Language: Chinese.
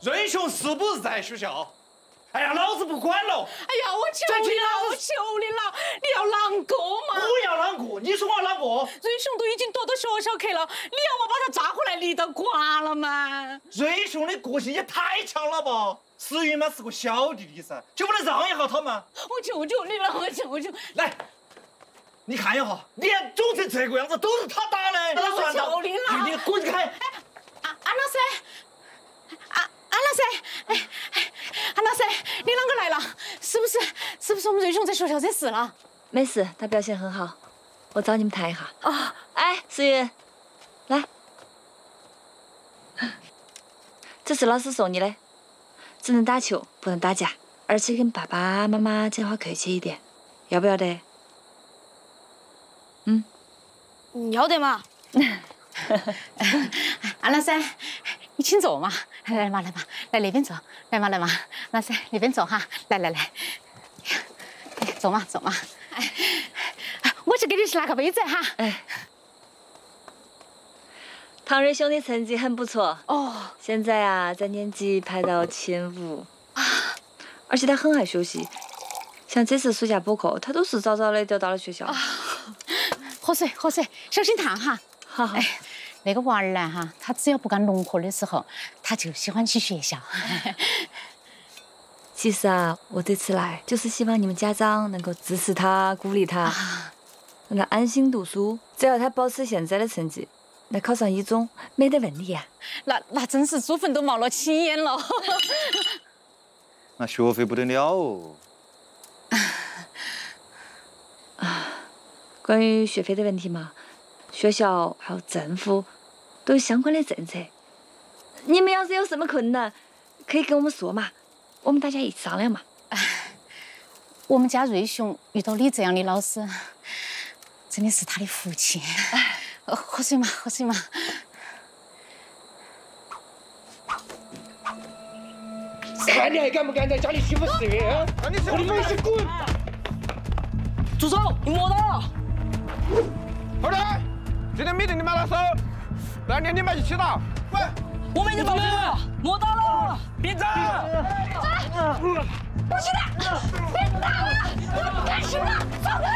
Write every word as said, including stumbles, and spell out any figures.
润雄是不是在学校？哎呀，老子不管了！ 哎呀，我求你了，我求你了，你要难过嘛！ 不要难过，你说我难过？ 瑞雄都已经躲到学校去了，你要我把他抓回来，离得挂了嘛？ 瑞雄的个性也太强了吧！石云嘛是个小弟弟噻，就不能让一下他嘛？ 我求求你了，我求求！ 来，你看一下，脸肿成这个样子都是他打的， 我算求你了！ 你滚开！ 哎，安安老师，安安老师，哎哎，安老师，你啷个来了？是不是是不是我们瑞雄在学校惹事了？ 没事，他表现很好，我找你们谈一下。 哦， 哎，思云，来，这是老师送你的，只能打球，不能打架，而且跟爸爸妈妈讲话客气一点，要不要得？嗯， 要得嘛。安老师，你请坐嘛，来嘛来嘛，来那边坐，来嘛来嘛，老师那边坐哈，来来来，坐嘛坐嘛，哎，我去给你去拿个杯子哈。 哎，唐瑞兄的成绩很不错哦， 现在啊在年级排到前五啊，而且他很爱学习，像这次暑假补课，他都是早早的就到了学校。啊， 喝水喝水，小心烫哈。 好好。 哎，那个娃儿呢哈，他只要不干农活的时候，他就喜欢去学校。 其实啊，我这次来就是希望你们家长能够支持他、鼓励他， 啊、 让他安心读书。只要他保持现在的成绩，那考上一中没得问题呀、啊。 那那真是祖坟都冒了青烟了。 那学费不得了哦。 啊，关于学费的问题嘛，学校还有政府都有相关的政策。你们要是有什么困难，可以跟我们说嘛。我们大家一起商量嘛。 我们家瑞雄遇到你这样的老师，真的是他的福气。喝水嘛，喝水嘛。 看你还敢不敢在家里欺负市民啊？我的妹子滚！ 住手！你摸到了！ 好的，今天 meeting 你们来手，半年你们一起打。滚！ 我们已经报警了，摸到了！闭嘴！ 不许打！别打了！干什么？放开！